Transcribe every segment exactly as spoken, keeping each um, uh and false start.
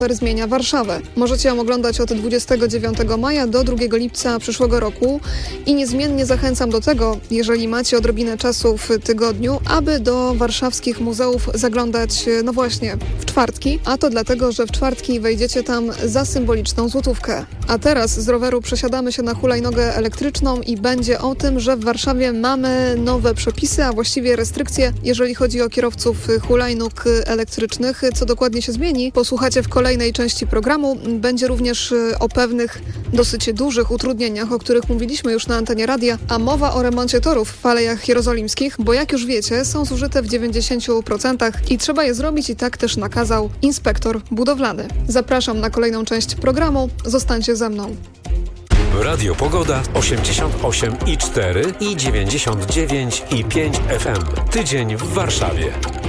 zmienia Warszawę. Możecie ją oglądać od dwudziestego dziewiątego maja do drugiego lipca przyszłego roku i niezmiennie zachęcam do tego, jeżeli macie odrobinę czasu w tygodniu, aby do warszawskich muzeów zaglądać, no właśnie, w czwartki, a to dlatego, że w czwartki wejdziecie tam za symboliczną złotówkę. A teraz z roweru przesiadamy się na hulajnogę elektryczną i będzie o tym, że w Warszawie mamy nowe przepisy, a właściwie restrykcje, jeżeli chodzi o kierowców hulajnóg elektrycznych. Co dokładnie się zmieni, posłuchacie w kolejnej części programu. Będzie również o pewnych dosyć dużych utrudnieniach, o których mówiliśmy już na antenie radia, a mowa o remoncie torów w Alejach Jerozolimskich, bo jak już wiecie, są zużyte w dziewięćdziesięciu procentach i trzeba je zrobić i tak też nakazał inspektor budowlany. Zapraszam na kolejną część programu. Zostańcie ze mną. Radio Pogoda osiemdziesiąt osiem i cztery i dziewięćdziesiąt dziewięć i pięć F M. Tydzień w Warszawie.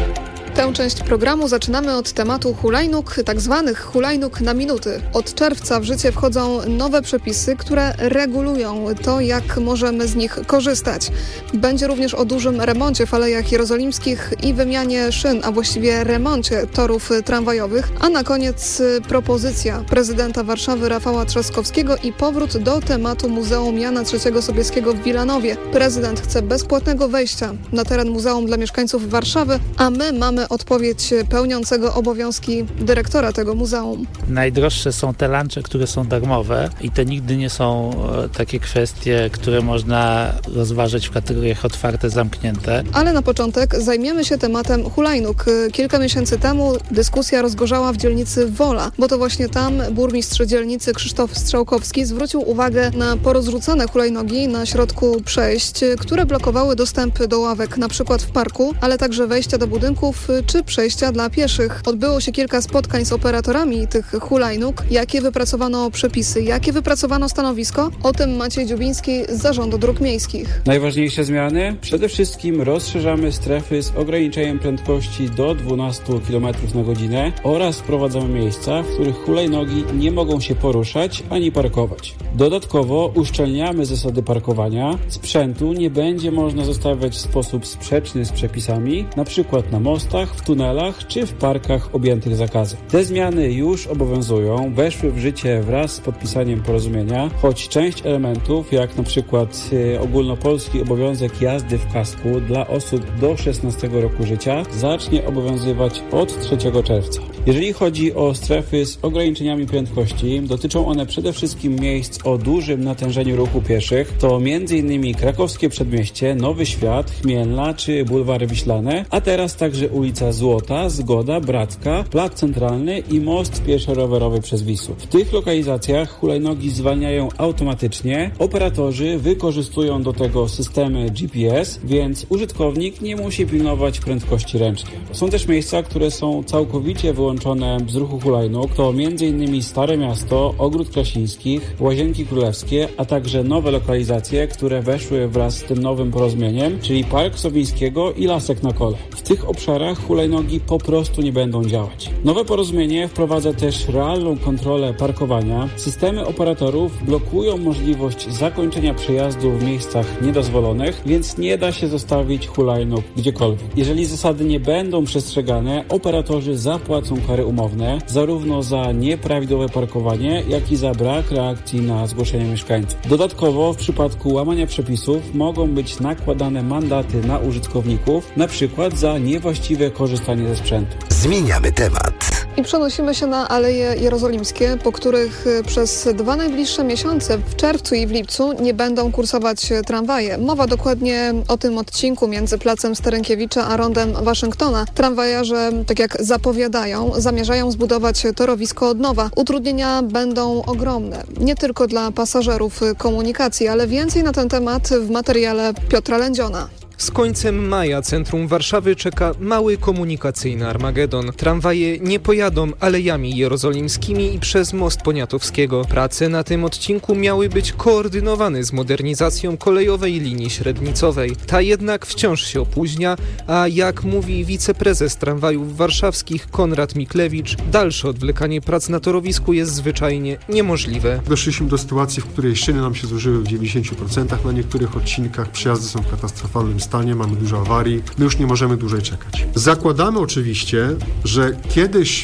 Tę część programu zaczynamy od tematu hulajnóg, tak zwanych hulajnóg na minuty. Od czerwca w życie wchodzą nowe przepisy, które regulują to, jak możemy z nich korzystać. Będzie również o dużym remoncie w Alejach Jerozolimskich i wymianie szyn, a właściwie remoncie torów tramwajowych. A na koniec propozycja prezydenta Warszawy Rafała Trzaskowskiego i powrót do tematu Muzeum Jana trzeciego Sobieskiego w Wilanowie. Prezydent chce bezpłatnego wejścia na teren muzeum dla mieszkańców Warszawy, a my mamy odpowiedź pełniącego obowiązki dyrektora tego muzeum. Najdroższe są te lunche, które są darmowe i to nigdy nie są takie kwestie, które można rozważyć w kategoriach otwarte, zamknięte. Ale na początek zajmiemy się tematem hulajnóg. Kilka miesięcy temu dyskusja rozgorzała w dzielnicy Wola, bo to właśnie tam burmistrz dzielnicy Krzysztof Strzałkowski zwrócił uwagę na porozrzucane hulajnogi na środku przejść, które blokowały dostęp do ławek, na przykład w parku, ale także wejścia do budynków czy przejścia dla pieszych. Odbyło się kilka spotkań z operatorami tych hulajnóg. Jakie wypracowano przepisy, jakie wypracowano stanowisko? O tym Maciej Dziubiński z Zarządu Dróg Miejskich. Najważniejsze zmiany? Przede wszystkim rozszerzamy strefy z ograniczeniem prędkości do dwunastu kilometrów na godzinę oraz wprowadzamy miejsca, w których hulajnogi nie mogą się poruszać ani parkować. Dodatkowo uszczelniamy zasady parkowania. Sprzętu nie będzie można zostawiać w sposób sprzeczny z przepisami, na przykład na mostach, w tunelach czy w parkach objętych zakazem. Te zmiany już obowiązują, weszły w życie wraz z podpisaniem porozumienia, choć część elementów, jak na przykład y, ogólnopolski obowiązek jazdy w kasku dla osób do szesnastego roku życia, zacznie obowiązywać od trzeciego czerwca. Jeżeli chodzi o strefy z ograniczeniami prędkości, dotyczą one przede wszystkim miejsc o dużym natężeniu ruchu pieszych, to między innymi Krakowskie Przedmieście, Nowy Świat, Chmielna czy Bulwary Wiślane, a teraz także ulica Złota, Zgoda, Bracka, Plac Centralny i most pieszo-rowerowy przez Wisłę. W tych lokalizacjach hulajnogi zwalniają automatycznie. Operatorzy wykorzystują do tego systemy G P S, więc użytkownik nie musi pilnować prędkości ręcznie. Są też miejsca, które są całkowicie wyłączone z ruchu hulajnóg. To między innymi Stare Miasto, Ogród Krasińskich, Łazienki Królewskie, a także nowe lokalizacje, które weszły wraz z tym nowym porozumieniem, czyli Park Sowińskiego i Lasek na Kole. W tych obszarach hulajnogi po prostu nie będą działać. Nowe porozumienie wprowadza też realną kontrolę parkowania. Systemy operatorów blokują możliwość zakończenia przejazdu w miejscach niedozwolonych, więc nie da się zostawić hulajnóg gdziekolwiek. Jeżeli zasady nie będą przestrzegane, operatorzy zapłacą kary umowne, zarówno za nieprawidłowe parkowanie, jak i za brak reakcji na zgłoszenia mieszkańców. Dodatkowo w przypadku łamania przepisów mogą być nakładane mandaty na użytkowników, na przykład za niewłaściwe korzystanie ze sprzętu. Zmieniamy temat. I przenosimy się na Aleje Jerozolimskie, po których przez dwa najbliższe miesiące, w czerwcu i w lipcu, nie będą kursować tramwaje. Mowa dokładnie o tym odcinku między Placem Sterynkiewicza a Rondem Waszyngtona. Tramwajarze, tak jak zapowiadają, zamierzają zbudować torowisko od nowa. Utrudnienia będą ogromne, nie tylko dla pasażerów komunikacji, ale więcej na ten temat w materiale Piotra Lędziona. Z końcem maja centrum Warszawy czeka mały komunikacyjny Armagedon. Tramwaje nie pojadą alejami jerozolimskimi i przez most Poniatowskiego. Prace na tym odcinku miały być koordynowane z modernizacją kolejowej linii średnicowej. Ta jednak wciąż się opóźnia, a jak mówi wiceprezes tramwajów warszawskich Konrad Miklewicz, dalsze odwlekanie prac na torowisku jest zwyczajnie niemożliwe. Doszliśmy do sytuacji, w której szyny nam się zużyły w dziewięćdziesięciu procentach na niektórych odcinkach, przejazdy są w katastrofalnym stanie, mamy dużo awarii, my już nie możemy dłużej czekać. Zakładamy oczywiście, że kiedyś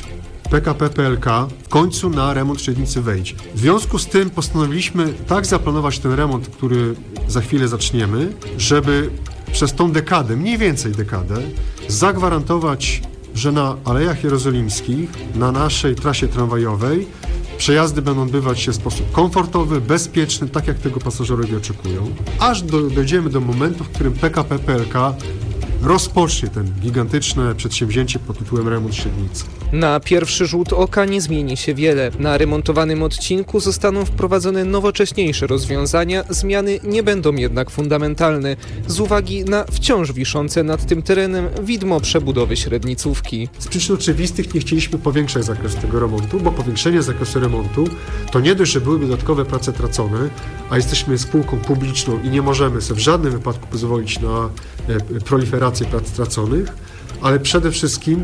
P K P P L K w końcu na remont średnicy wejdzie. W związku z tym postanowiliśmy tak zaplanować ten remont, który za chwilę zaczniemy, żeby przez tą dekadę, mniej więcej dekadę, zagwarantować, że na Alejach Jerozolimskich, na naszej trasie tramwajowej przejazdy będą odbywać się w sposób komfortowy, bezpieczny, tak jak tego pasażerowie oczekują, aż do, dojdziemy do momentu, w którym P K P P L K rozpocznie ten gigantyczne przedsięwzięcie pod tytułem remont średnicy. Na pierwszy rzut oka nie zmieni się wiele. Na remontowanym odcinku zostaną wprowadzone nowocześniejsze rozwiązania, zmiany nie będą jednak fundamentalne, z uwagi na wciąż wiszące nad tym terenem widmo przebudowy średnicówki. Z przyczyn oczywistych nie chcieliśmy powiększać zakresu tego remontu, bo powiększenie zakresu remontu to nie dość, że byłyby dodatkowe prace tracone, a jesteśmy spółką publiczną i nie możemy sobie w żadnym wypadku pozwolić na proliferację prac traconych, ale przede wszystkim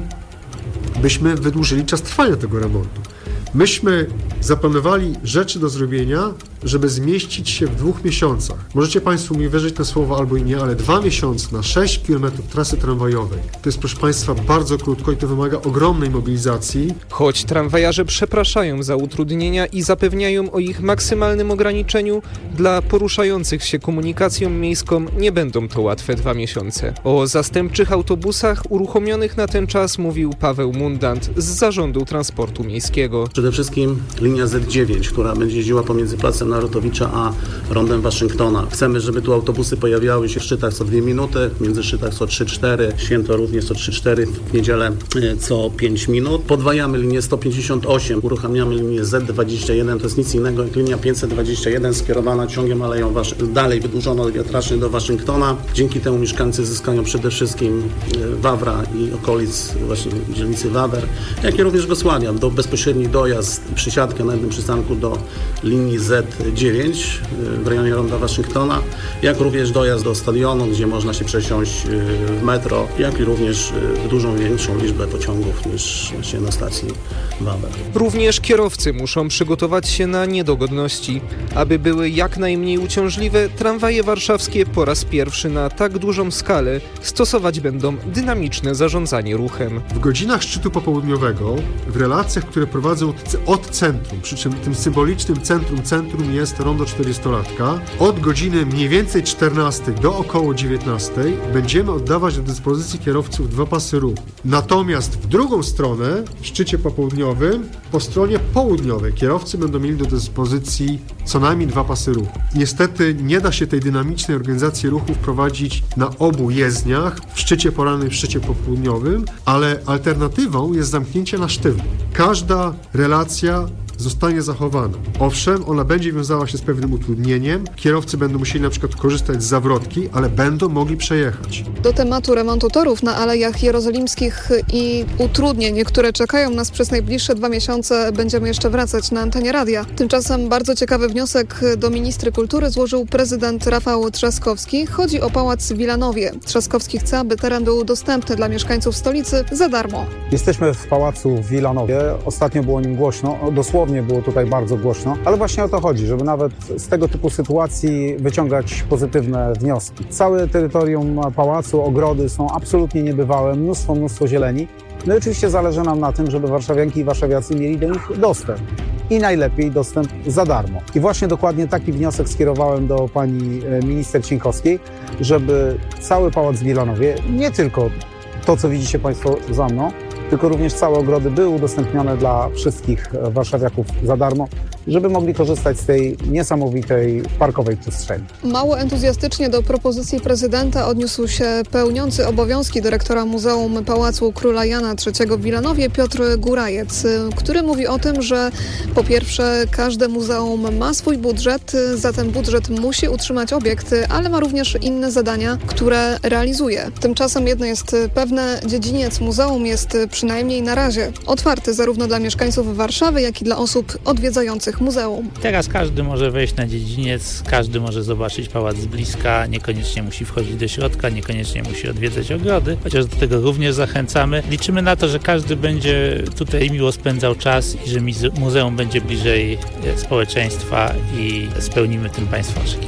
byśmy wydłużyli czas trwania tego remontu. Myśmy zaplanowali rzeczy do zrobienia, żeby zmieścić się w dwóch miesiącach. Możecie Państwo mi wierzyć na słowo albo i nie, ale dwa miesiące na sześć kilometrów trasy tramwajowej to jest, proszę Państwa, bardzo krótko i to wymaga ogromnej mobilizacji. Choć tramwajarze przepraszają za utrudnienia i zapewniają o ich maksymalnym ograniczeniu, dla poruszających się komunikacją miejską nie będą to łatwe dwa miesiące. O zastępczych autobusach uruchomionych na ten czas mówił Paweł Mundant z Zarządu Transportu Miejskiego. Przede wszystkim linia Z dziewięć, która będzie jeździła pomiędzy Placem Narutowicza a rondem Waszyngtona. Chcemy, żeby tu autobusy pojawiały się w szczytach co dwie minuty, w międzyszczytach co trzy cztery, święto również co trzy cztery, w niedzielę co pięć minut. Podwajamy linię sto pięćdziesiąt osiem, uruchamiamy linię Z dwadzieścia jeden, to jest nic innego jak linia pięćset dwadzieścia jeden skierowana ciągiem Aleją Wasz... dalej wydłużona od Wiatracznej do Waszyngtona. Dzięki temu mieszkańcy zyskają przede wszystkim Wawra i okolic, właśnie dzielnicy Wawer, jak i również Wesłania, do bezpośredni dojazd, przysiadkę na jednym przystanku do linii Z dziewięć w rejonie ronda Waszyngtona, jak również dojazd do stadionu, gdzie można się przesiąść w metro, jak i również w dużą większą liczbę pociągów niż właśnie na stacji Wawer. Również kierowcy muszą przygotować się na niedogodności. Aby były jak najmniej uciążliwe, tramwaje warszawskie po raz pierwszy na tak dużą skalę stosować będą dynamiczne zarządzanie ruchem. W godzinach szczytu popołudniowego, w relacjach, które prowadzą od centrum, przy czym tym symbolicznym centrum centrum jest rondo czterdziestolatka, od godziny mniej więcej czternastej do około dziewiętnastej będziemy oddawać do dyspozycji kierowców dwa pasy ruchu. Natomiast w drugą stronę, w szczycie popołudniowym, po stronie południowej kierowcy będą mieli do dyspozycji co najmniej dwa pasy ruchu. Niestety nie da się tej dynamicznej organizacji ruchu wprowadzić na obu jezdniach, w szczycie porannym, w szczycie popołudniowym, ale alternatywą jest zamknięcie na sztywno. Każda relacja zostanie zachowana. Owszem, ona będzie wiązała się z pewnym utrudnieniem. Kierowcy będą musieli na przykład korzystać z zawrotki, ale będą mogli przejechać. Do tematu remontu torów na Alejach Jerozolimskich i utrudnień, które czekają nas przez najbliższe dwa miesiące, będziemy jeszcze wracać na antenie radia. Tymczasem bardzo ciekawy wniosek do ministry kultury złożył prezydent Rafał Trzaskowski. Chodzi o Pałac w Wilanowie. Trzaskowski chce, aby teren był dostępny dla mieszkańców stolicy za darmo. Jesteśmy w Pałacu w Wilanowie. Ostatnio było o nim głośno, dosłownie było tutaj bardzo głośno, ale właśnie o to chodzi, żeby nawet z tego typu sytuacji wyciągać pozytywne wnioski. Całe terytorium pałacu, ogrody są absolutnie niebywałe, mnóstwo, mnóstwo zieleni. No i oczywiście zależy nam na tym, żeby warszawianki i warszawiacy mieli do nich dostęp. I najlepiej dostęp za darmo. I właśnie dokładnie taki wniosek skierowałem do pani minister Cieńkowskiej, żeby cały Pałac w Wilanowie, nie tylko to, co widzicie Państwo za mną, tylko również całe ogrody były udostępnione dla wszystkich warszawiaków za darmo, żeby mogli korzystać z tej niesamowitej parkowej przestrzeni. Mało entuzjastycznie do propozycji prezydenta odniósł się pełniący obowiązki dyrektora Muzeum Pałacu Króla Jana trzeciego w Wilanowie Piotr Górajec, który mówi o tym, że po pierwsze każde muzeum ma swój budżet, za ten budżet musi utrzymać obiekt, ale ma również inne zadania, które realizuje. Tymczasem jedno jest pewne, dziedziniec muzeum jest przynajmniej na razie otwarty zarówno dla mieszkańców Warszawy, jak i dla osób odwiedzających muzeum. Teraz każdy może wejść na dziedziniec, każdy może zobaczyć pałac z bliska, niekoniecznie musi wchodzić do środka, niekoniecznie musi odwiedzać ogrody, chociaż do tego również zachęcamy. Liczymy na to, że każdy będzie tutaj miło spędzał czas i że muzeum będzie bliżej społeczeństwa i spełnimy tym Państwa oczekiwania.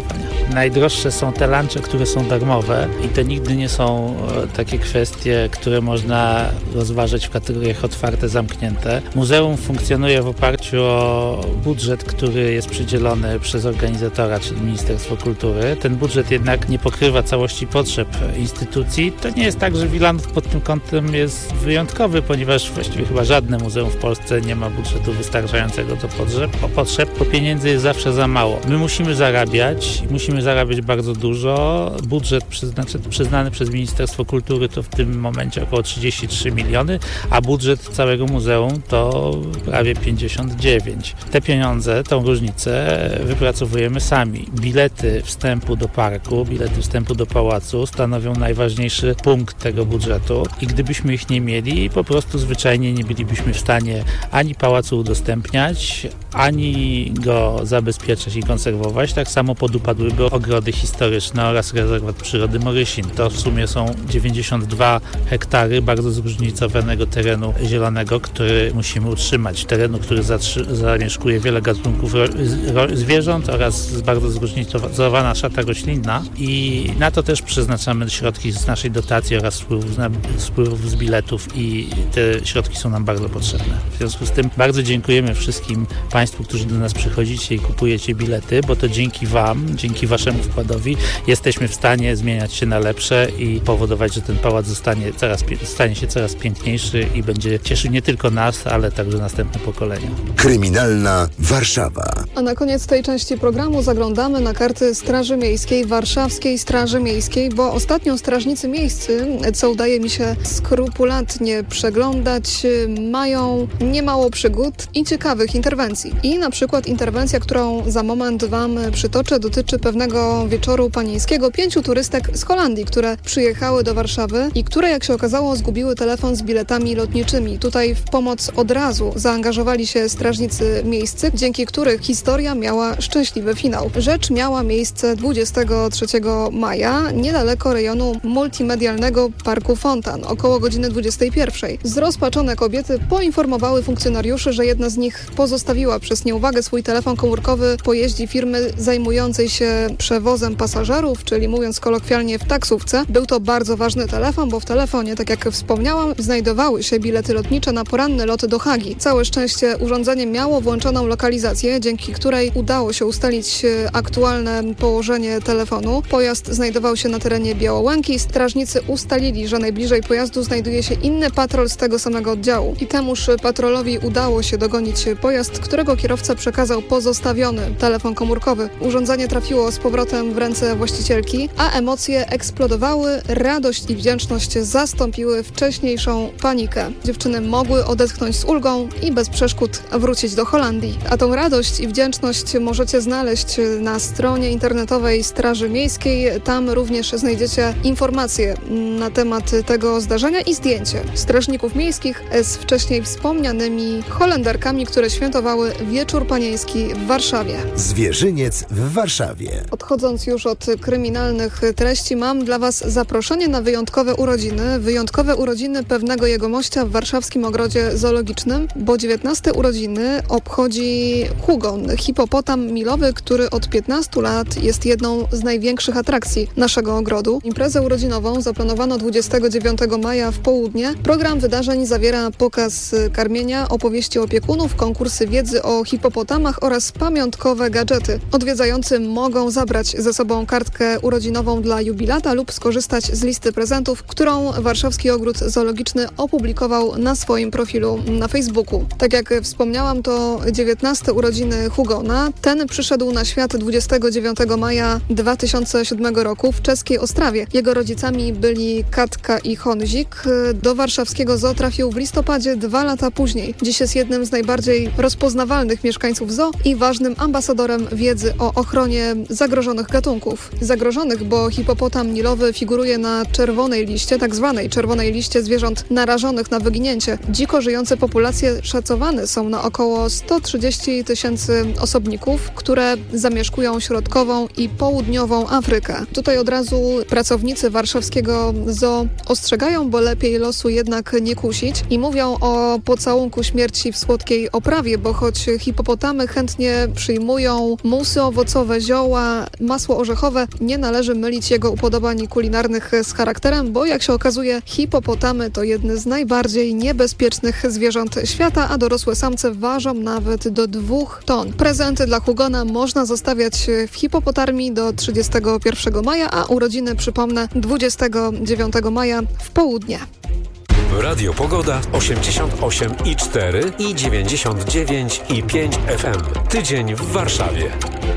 Najdroższe są te lunche, które są darmowe i to nigdy nie są takie kwestie, które można rozważać w kategoriach otwarte, zamknięte. Muzeum funkcjonuje w oparciu o budżet, który jest przydzielony przez organizatora, czyli Ministerstwo Kultury. Ten budżet jednak nie pokrywa całości potrzeb instytucji. To nie jest tak, że Wilanów pod tym kątem jest wyjątkowy, ponieważ właściwie chyba żadne muzeum w Polsce nie ma budżetu wystarczającego do potrzeb, potrzeb, bo pieniędzy jest zawsze za mało. My musimy zarabiać, musimy zarabiać bardzo dużo. Budżet przyznaczy, przyznany przez Ministerstwo Kultury to w tym momencie około trzydzieści trzy miliony, a budżet całego muzeum to prawie pięćdziesiąt dziewięć. Te pieniądze, tą różnicę wypracowujemy sami. Bilety wstępu do parku, bilety wstępu do pałacu stanowią najważniejszy punkt tego budżetu i gdybyśmy ich nie mieli, po prostu zwyczajnie nie bylibyśmy w stanie ani pałacu udostępniać, ani go zabezpieczać i konserwować. Tak samo podupadłyby ogrody historyczne oraz rezerwat przyrody Morysin. To w sumie są dziewięćdziesiąt dwa hektary bardzo zróżnicowanego terenu zielonego, który musimy utrzymać. Terenu, który zamieszkuje wiele gatunków zwierząt oraz bardzo zróżnicowana szata roślinna i na to też przeznaczamy środki z naszej dotacji oraz spływów z biletów i te środki są nam bardzo potrzebne. W związku z tym bardzo dziękujemy wszystkim Państwu, którzy do nas przychodzicie i kupujecie bilety, bo to dzięki Wam, dzięki Waszemu wkładowi jesteśmy w stanie zmieniać się na lepsze i powodować, że ten pałac zostanie, coraz, stanie się coraz piękniejszy i będzie cieszył nie tylko nas, ale także następne pokolenia. Kryminalna Warszawa. A na koniec tej części programu zaglądamy na karty Straży Miejskiej, Warszawskiej Straży Miejskiej, bo ostatnio strażnicy miejscy, co udaje mi się skrupulatnie przeglądać, mają niemało przygód i ciekawych interwencji. I na przykład interwencja, którą za moment Wam przytoczę, dotyczy pewnego wieczoru panieńskiego pięciu turystek z Holandii, które przyjechały do Warszawy i które, jak się okazało, zgubiły telefon z biletami lotniczymi. Tutaj w pomoc od razu zaangażowali się strażnicy miejscy, dzięki których historia miała szczęśliwy finał. Rzecz miała miejsce dwudziestego trzeciego maja, niedaleko rejonu multimedialnego Parku Fontan, około godziny dwudziestej pierwszej. Zrozpaczone kobiety poinformowały funkcjonariuszy, że jedna z nich pozostawiła przez nieuwagę swój telefon komórkowy w pojeździe firmy zajmującej się przewozem pasażerów, czyli mówiąc kolokwialnie w taksówce. Był to bardzo ważny telefon, bo w telefonie, tak jak wspomniałam, znajdowały się bilety lotnicze na poranny lot do Hagi. Całe szczęście urządzenie miało włączoną lokalizację, dzięki której udało się ustalić aktualne położenie telefonu. Pojazd znajdował się na terenie Białołęki. Strażnicy ustalili, że najbliżej pojazdu znajduje się inny patrol z tego samego oddziału. I temuż patrolowi udało się dogonić pojazd, którego kierowca przekazał pozostawiony telefon komórkowy. Urządzenie trafiło z powrotem w ręce właścicielki, a emocje eksplodowały, radość i wdzięczność zastąpiły wcześniejszą panikę. Dziewczyny mogły odetchnąć z ulgą i bez przeszkód wrócić do Holandii. A tą radość i wdzięczność możecie znaleźć na stronie internetowej Straży Miejskiej. Tam również znajdziecie informacje na temat tego zdarzenia i zdjęcie strażników miejskich z wcześniej wspomnianymi Holenderkami, które świętowały Wieczór Panieński w Warszawie. Zwierzyniec w Warszawie. Odchodząc już od kryminalnych treści, mam dla Was zaproszenie na wyjątkowe urodziny. Wyjątkowe urodziny pewnego jegomościa w warszawskim ogrodzie zoologicznym, bo dziewiętnaste urodziny obchodzi hugon, hipopotam milowy, który od piętnastu lat jest jedną z największych atrakcji naszego ogrodu. Imprezę urodzinową zaplanowano dwudziestego dziewiątego maja w południe. Program wydarzeń zawiera pokaz karmienia, opowieści opiekunów, konkursy wiedzy o hipopotamach oraz pamiątkowe gadżety. Odwiedzający mogą zabrać ze sobą kartkę urodzinową dla jubilata lub skorzystać z listy prezentów, którą Warszawski Ogród Zoologiczny opublikował na swoim profilu na Facebooku. Tak jak wspomniałam, to dziewiętnaste urodziny hugona. Ten przyszedł na świat dwudziestego dziewiątego maja dwa tysiące siódmego roku w czeskiej Ostrawie. Jego rodzicami byli Katka i Honzik. Do warszawskiego zoo trafił w listopadzie dwa lata później. Dziś jest jednym z najbardziej rozpoznawalnych mieszkańców zoo i ważnym ambasadorem wiedzy o ochronie zagrożonych gatunków. Zagrożonych, bo hipopotam nilowy figuruje na czerwonej liście, tak zwanej czerwonej liście zwierząt narażonych na wyginięcie. Dziko żyjące populacje szacowane są na około sto trzydzieści tysięcy osobników, które zamieszkują środkową i południową Afrykę. Tutaj od razu pracownicy warszawskiego zoo ostrzegają, bo lepiej losu jednak nie kusić i mówią o pocałunku śmierci w słodkiej oprawie, bo choć hipopotamy, chętnie przyjmują musy owocowe, zioła, masło orzechowe. Nie należy mylić jego upodobań kulinarnych z charakterem, bo jak się okazuje, hipopotamy to jedne z najbardziej niebezpiecznych zwierząt świata, a dorosłe samce ważą nawet do dwóch ton. Prezenty dla Hugona można zostawiać w hipopotarmii do trzydziestego pierwszego maja, a urodziny, przypomnę, dwudziestego dziewiątego maja w południe. Radio Pogoda osiemdziesiąt osiem i cztery i dziewięćdziesiąt dziewięć i pięć F M. Tydzień w Warszawie.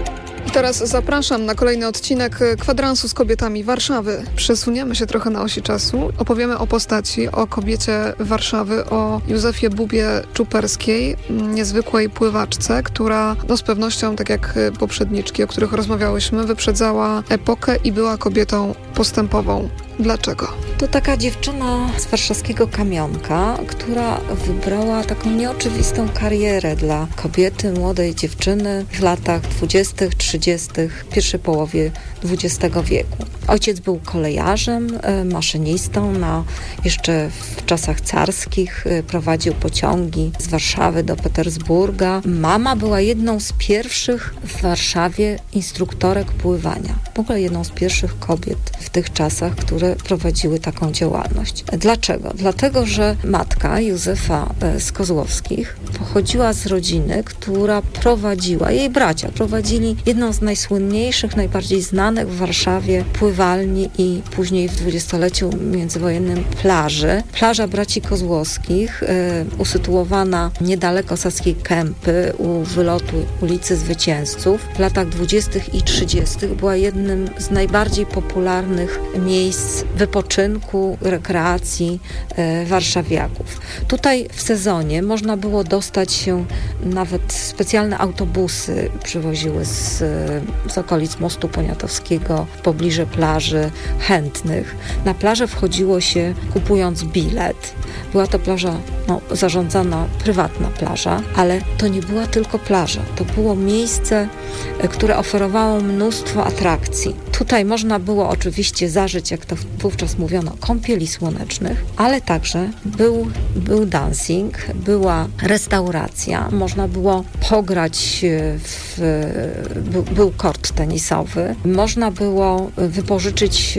I teraz zapraszam na kolejny odcinek Kwadransu z kobietami Warszawy. Przesuniemy się trochę na osi czasu. Opowiemy o postaci, o kobiecie Warszawy, o Józefie Bubie Czuperskiej, niezwykłej pływaczce, która no z pewnością, tak jak poprzedniczki, o których rozmawiałyśmy, wyprzedzała epokę i była kobietą postępową. Dlaczego? To taka dziewczyna z warszawskiego Kamionka, która wybrała taką nieoczywistą karierę dla kobiety, młodej dziewczyny w latach dwudziestych, trzydziestych, pierwszej połowie dwudziestego wieku. Ojciec był kolejarzem, maszynistą, na, jeszcze w czasach carskich prowadził pociągi z Warszawy do Petersburga. Mama była jedną z pierwszych w Warszawie instruktorek pływania. W ogóle jedną z pierwszych kobiet w tych czasach, które prowadziły taką działalność. Dlaczego? Dlatego, że matka Józefa z Kozłowskich pochodziła z rodziny, która prowadziła, jej bracia prowadzili jedną z najsłynniejszych, najbardziej znanych w Warszawie pływalni i później w dwudziestoleciu międzywojennym plaży. Plaża braci Kozłowskich, y, usytuowana niedaleko Saskiej Kępy u wylotu ulicy Zwycięzców, w latach dwudziestych i trzydziestych była jednym z najbardziej popularnych miejsc wypoczynku, rekreacji y, warszawiaków. Tutaj w sezonie można było dostać się, nawet specjalne autobusy przywoziły z, z okolic Mostu Poniatowskiego w pobliże plaży chętnych. Na plażę wchodziło się kupując bilet. Była to plaża no, zarządzana, prywatna plaża, ale to nie była tylko plaża. To było miejsce, które oferowało mnóstwo atrakcji. Tutaj można było oczywiście zażyć, jak to wówczas mówiono, kąpieli słonecznych, ale także był, był dancing, była restauracja, można było pograć, w, był, był kort tenisowy, można było wypożyczyć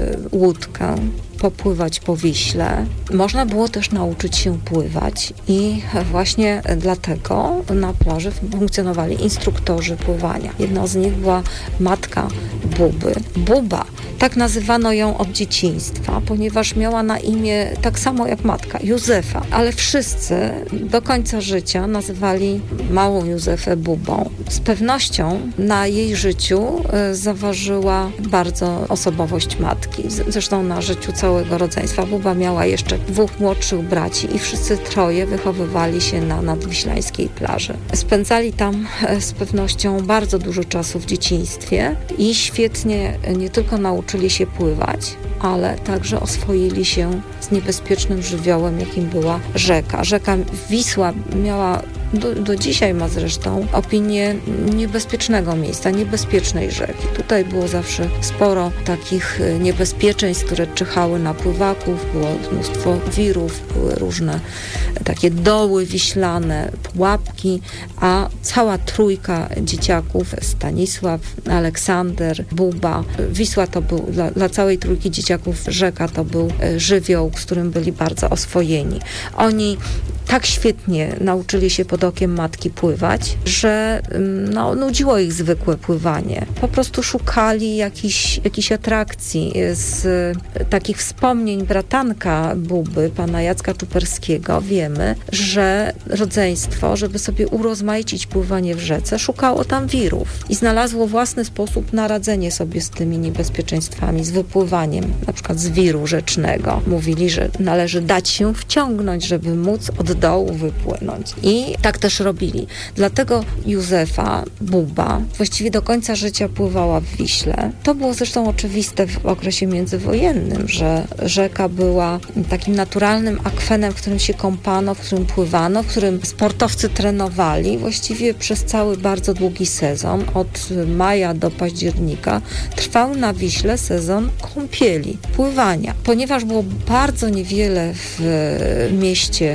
łódkę, popływać po Wiśle. Można było też nauczyć się pływać i właśnie dlatego na plaży funkcjonowali instruktorzy pływania. Jedną z nich była matka Buby. Buba, tak nazywano ją od dzieciństwa, ponieważ miała na imię tak samo jak matka, Józefa, ale wszyscy do końca życia nazywali małą Józefę Bubą. Z pewnością na jej życiu zaważyła bardzo osobowość matki, zresztą na życiu całego rodzeństwa. Buba miała jeszcze dwóch młodszych braci i wszyscy troje wychowywali się na nadwiślańskiej plaży. Spędzali tam z pewnością bardzo dużo czasu w dzieciństwie i świetnie nie tylko nauczyli się pływać, ale także oswoili się z niebezpiecznym żywiołem, jakim była rzeka. Rzeka Wisła miała Do, do dzisiaj ma zresztą opinię niebezpiecznego miejsca, niebezpiecznej rzeki. Tutaj było zawsze sporo takich niebezpieczeństw, które czyhały na pływaków, było mnóstwo wirów, były różne takie doły wiślane, pułapki, a cała trójka dzieciaków, Stanisław, Aleksander, Buba, Wisła to był, dla, dla całej trójki dzieciaków rzeka to był żywioł, z którym byli bardzo oswojeni. Oni tak świetnie nauczyli się pod okiem matki pływać, że no, nudziło ich zwykłe pływanie. Po prostu szukali jakichś, jakichś atrakcji. Z takich wspomnień bratanka Buby, pana Jacka Czuperskiego, wiemy, że rodzeństwo, żeby sobie urozmaicić pływanie w rzece, szukało tam wirów i znalazło własny sposób na radzenie sobie z tymi niebezpieczeństwami, z wypływaniem, na przykład z wiru rzecznego. Mówili, że należy dać się wciągnąć, żeby móc od dołu wypłynąć. I tak też robili. Dlatego Józefa Buba właściwie do końca życia pływała w Wiśle. To było zresztą oczywiste w okresie międzywojennym, że rzeka była takim naturalnym akwenem, w którym się kąpano, w którym pływano, w którym sportowcy trenowali. Właściwie przez cały bardzo długi sezon, od maja do października, trwał na Wiśle sezon kąpieli, pływania. Ponieważ było bardzo niewiele w mieście basenów,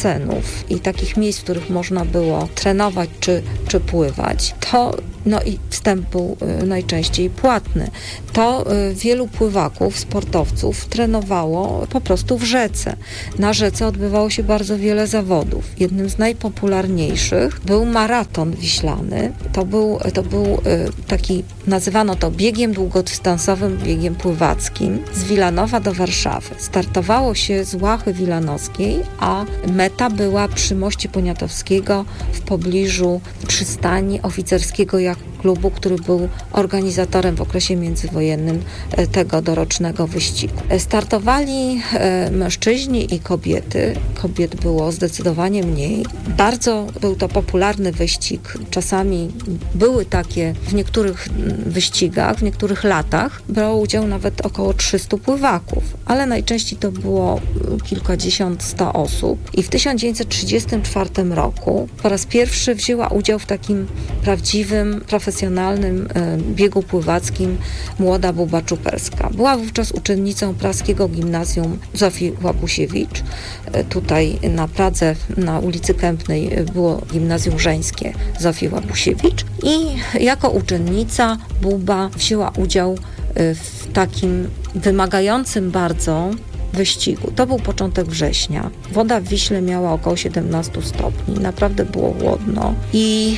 basenów i takich miejsc, w których można było trenować czy, czy pływać, to no i wstęp był y, najczęściej płatny. To y, wielu pływaków, sportowców trenowało po prostu w rzece. Na rzece odbywało się bardzo wiele zawodów. Jednym z najpopularniejszych był maraton wiślany. To był, to był y, taki, nazywano to biegiem długodystansowym, biegiem pływackim z Wilanowa do Warszawy. Startowało się z Łachy Wilanowskiej, a meta była przy moście Poniatowskiego w pobliżu przystani oficerskiego klubu, który był organizatorem w okresie międzywojennym tego dorocznego wyścigu. Startowali mężczyźni i kobiety. Kobiet było zdecydowanie mniej. Bardzo był to popularny wyścig. Czasami były takie w niektórych wyścigach, w niektórych latach brało udział nawet około trzystu pływaków, ale najczęściej to było kilkadziesiąt, sto osób. I w tysiąc dziewięćset trzydziestym czwartym roku po raz pierwszy wzięła udział w takim prawdziwym, profesjonalnym e, biegu pływackim młoda Buba Czuperska. Była wówczas uczennicą praskiego gimnazjum Zofii Łabusiewicz. E, tutaj na Pradze, na ulicy Kępnej było gimnazjum żeńskie Zofii Łabusiewicz i jako uczennica Buba wzięła udział e, w takim wymagającym bardzo wyścigu. To był początek września. Woda w Wiśle miała około siedemnaście stopni. Naprawdę było chłodno i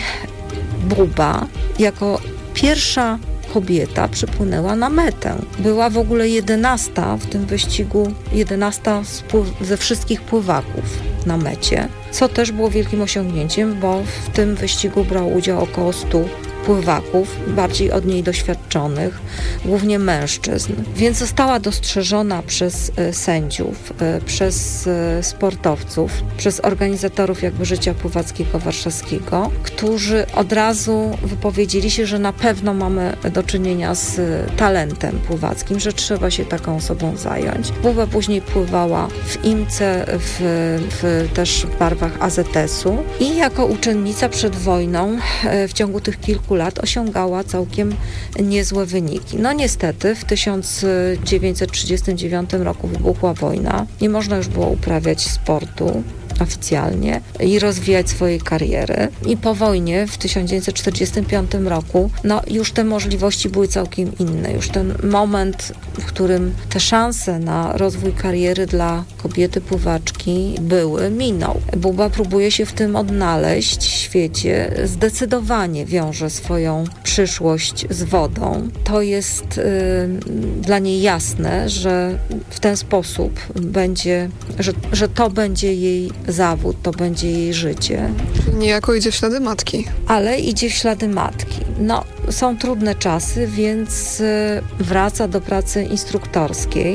Buba jako pierwsza kobieta przypłynęła na metę. Była w ogóle jedenasta w tym wyścigu, jedenasta ze wszystkich pływaków na mecie, co też było wielkim osiągnięciem, bo w tym wyścigu brało udział około stu pływaków, bardziej od niej doświadczonych, głównie mężczyzn. Więc została dostrzeżona przez e, sędziów, e, przez e, sportowców, przez organizatorów jakby życia pływackiego warszawskiego, którzy od razu wypowiedzieli się, że na pewno mamy do czynienia z talentem pływackim, że trzeba się taką osobą zająć. Buba później pływała w IMCE, w, w, też w barwach A Z S-u i jako uczennica przed wojną e, w ciągu tych kilku lat osiągała całkiem niezłe wyniki. No niestety w tysiąc dziewięćset trzydziestym dziewiątym roku wybuchła wojna. Nie można już było uprawiać sportu oficjalnie i rozwijać swojej kariery. I po wojnie w tysiąc dziewięćset czterdziestym piątym roku no już te możliwości były całkiem inne. Już ten moment, w którym te szanse na rozwój kariery dla kobiety pływaczki były, minął. Buba próbuje się w tym odnaleźć w świecie. Zdecydowanie wiąże swoją przyszłość z wodą. To jest y, dla niej jasne, że w ten sposób będzie, że, że to będzie jej zawód, to będzie jej życie. Niejako idzie w ślady matki. Ale idzie w ślady matki. No, są trudne czasy, więc wraca do pracy instruktorskiej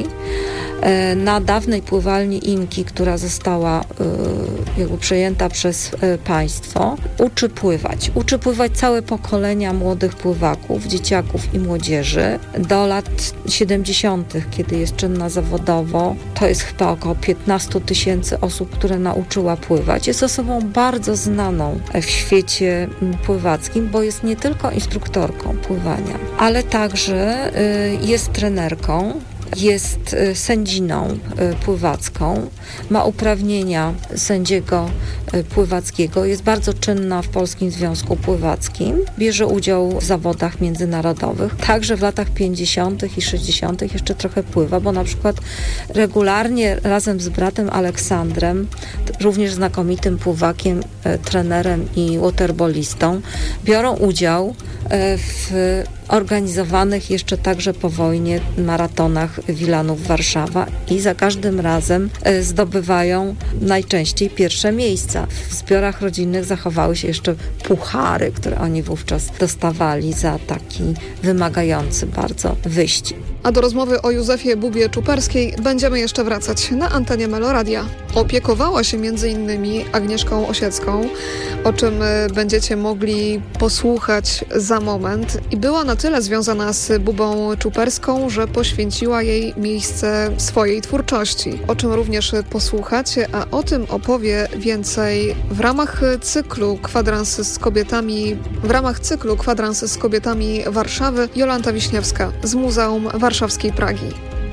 na dawnej pływalni Imki, która została jakby przejęta przez państwo. Uczy pływać. Uczy pływać całe pokolenia młodych pływaków, dzieciaków i młodzieży. Do lat siedemdziesiątych, kiedy jest czynna zawodowo, to jest chyba około piętnaście tysięcy osób, które nauczyła pływać. Jest osobą bardzo znaną w świecie pływackim, bo jest nie tylko instruktorką pływania, ale także jest trenerką, jest sędziną pływacką, ma uprawnienia sędziego pływackiego, jest bardzo czynna w Polskim Związku Pływackim, bierze udział w zawodach międzynarodowych, także w latach pięćdziesiątych i sześćdziesiątych jeszcze trochę pływa, bo na przykład regularnie razem z bratem Aleksandrem, również znakomitym pływakiem, trenerem i waterbolistą, biorą udział w organizowanych jeszcze także po wojnie maratonach Wilanów-Warszawa i za każdym razem zdobywają najczęściej pierwsze miejsca. W zbiorach rodzinnych zachowały się jeszcze puchary, które oni wówczas dostawali za taki wymagający bardzo wyścig. A do rozmowy o Józefie Bubie Czuperskiej będziemy jeszcze wracać na antenie Meloradia. Opiekowała się między innymi Agnieszką Osiecką, o czym będziecie mogli posłuchać za moment. I była na tyle związana z Bubą Czuperską, że poświęciła jej miejsce swojej twórczości, o czym również posłuchacie, a o tym opowie więcej w ramach cyklu Kwadrans z kobietami, w ramach cyklu Kwadrans z kobietami Warszawy Jolanta Wiśniewska z Muzeum Warszawskiej Pragi.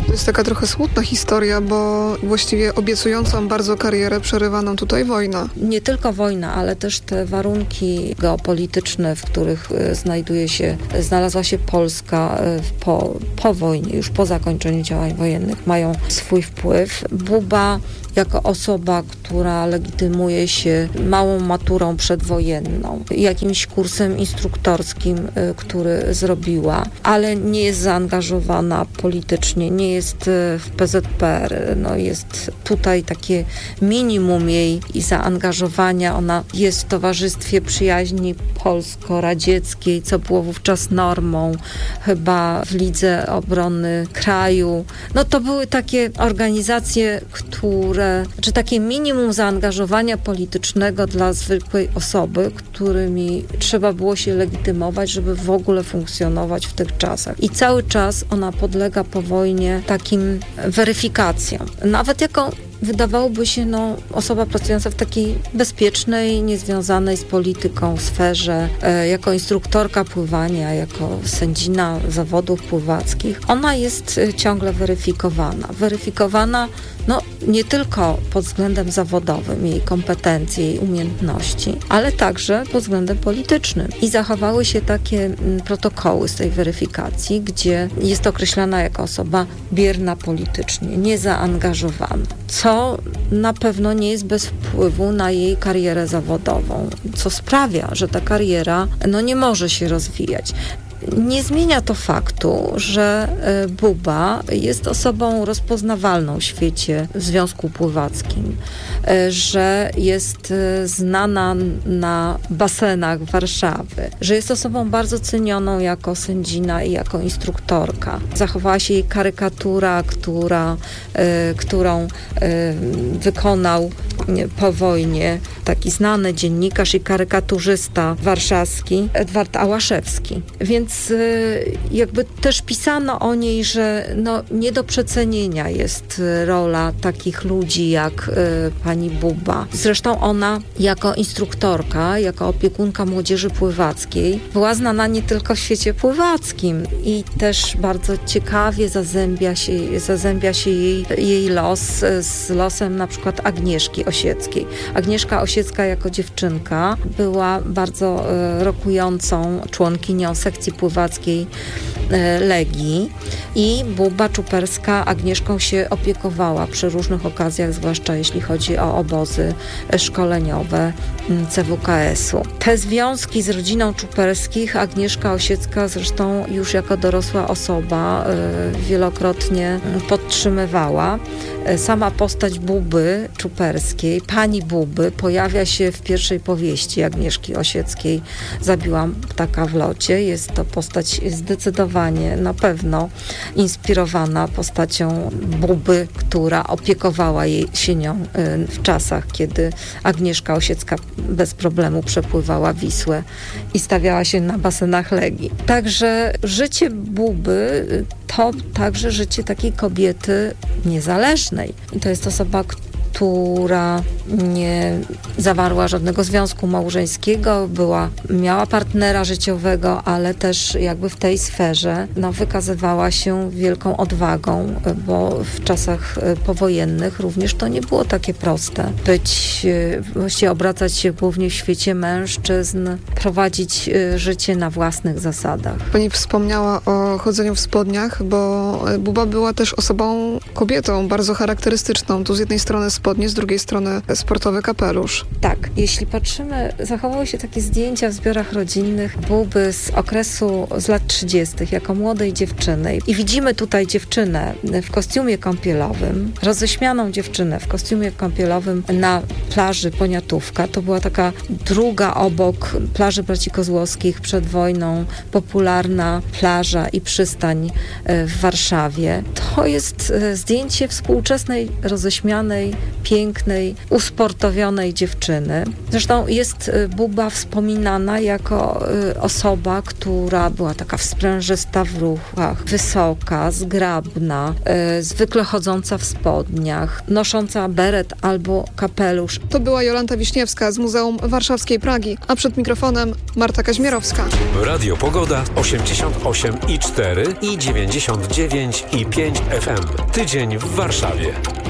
To jest taka trochę smutna historia, bo właściwie obiecującą bardzo karierę przerywa nam tutaj wojna. Nie tylko wojna, ale też te warunki geopolityczne, w których znajduje się, znalazła się Polska po, po wojnie, już po zakończeniu działań wojennych, mają swój wpływ. Buba jako osoba, która legitymuje się małą maturą przedwojenną, jakimś kursem instruktorskim, który zrobiła, ale nie jest zaangażowana politycznie, nie jest w P Z P R. No jest tutaj takie minimum jej i zaangażowania. Ona jest w Towarzystwie Przyjaźni Polsko-Radzieckiej, co było wówczas normą, chyba w Lidze Obrony Kraju. No to były takie organizacje, które czy takie minimum zaangażowania politycznego dla zwykłej osoby, którymi trzeba było się legitymować, żeby w ogóle funkcjonować w tych czasach. I cały czas ona podlega po wojnie takim weryfikacjom. Nawet jako wydawałoby się, no, osoba pracująca w takiej bezpiecznej, niezwiązanej z polityką sferze, e, jako instruktorka pływania, jako sędzina zawodów pływackich, ona jest e, ciągle weryfikowana. Weryfikowana no, nie tylko pod względem zawodowym, jej kompetencji, jej umiejętności, ale także pod względem politycznym. I zachowały się takie m, protokoły z tej weryfikacji, gdzie jest określana jako osoba bierna politycznie, niezaangażowana, co na pewno nie jest bez wpływu na jej karierę zawodową, co sprawia, że ta kariera no, nie może się rozwijać. Nie zmienia to faktu, że Buba jest osobą rozpoznawalną w świecie w Związku Pływackim, że jest znana na basenach Warszawy, że jest osobą bardzo cenioną jako sędzina i jako instruktorka. Zachowała się jej karykatura, która, którą wykonał po wojnie taki znany dziennikarz i karykaturzysta warszawski Edward Ałaszewski. Więc jakby też pisano o niej, że no, nie do przecenienia jest rola takich ludzi jak y, pani Buba. Zresztą ona jako instruktorka, jako opiekunka młodzieży pływackiej była znana nie tylko w świecie pływackim i też bardzo ciekawie zazębia się, zazębia się jej, jej los z losem na przykład Agnieszki Osieckiej. Agnieszka Osiecka jako dziewczynka była bardzo y, rokującą członkinią sekcji pływackiej Legii i Buba Czuperska Agnieszką się opiekowała przy różnych okazjach, zwłaszcza jeśli chodzi o obozy szkoleniowe C W K S u. Te związki z rodziną Czuperskich Agnieszka Osiecka zresztą już jako dorosła osoba wielokrotnie podtrzymywała. Sama postać Buby Czuperskiej, pani Buby, pojawia się w pierwszej powieści Agnieszki Osieckiej Zabiłam ptaka w locie. Jest to postać zdecydowanie, na pewno inspirowana postacią Buby, która opiekowała jej, się nią w czasach, kiedy Agnieszka Osiecka bez problemu przepływała Wisłę i stawiała się na basenach Legii. Także życie Buby to także życie takiej kobiety niezależnej. I to jest osoba, która nie zawarła żadnego związku małżeńskiego, była, miała partnera życiowego, ale też jakby w tej sferze no, wykazywała się wielką odwagą, bo w czasach powojennych również to nie było takie proste. Być, właściwie obracać się głównie w świecie mężczyzn, prowadzić życie na własnych zasadach. Pani wspomniała o chodzeniu w spodniach, bo Buba była też osobą, kobietą bardzo charakterystyczną. Tu z jednej strony spodnie, z drugiej strony sportowy kapelusz. Tak, jeśli patrzymy, zachowały się takie zdjęcia w zbiorach rodzinnych Buby z okresu z lat trzydziestych jako młodej dziewczyny i widzimy tutaj dziewczynę w kostiumie kąpielowym, roześmianą dziewczynę w kostiumie kąpielowym na plaży Poniatówka. To była taka druga obok plaży Braci Kozłowskich przed wojną popularna plaża i przystań w Warszawie. To jest zdjęcie współczesnej, roześmianej pięknej, usportowionej dziewczyny. Zresztą jest Buba wspominana jako osoba, która była taka wsprężysta w ruchach, wysoka, zgrabna, zwykle chodząca w spodniach, nosząca beret albo kapelusz. To była Jolanta Wiśniewska z Muzeum Warszawskiej Pragi, a przed mikrofonem Marta Kaźmierowska. Radio Pogoda osiemdziesiąt osiem i cztery i dziewięćdziesiąt dziewięć i pięć F M. Tydzień w Warszawie.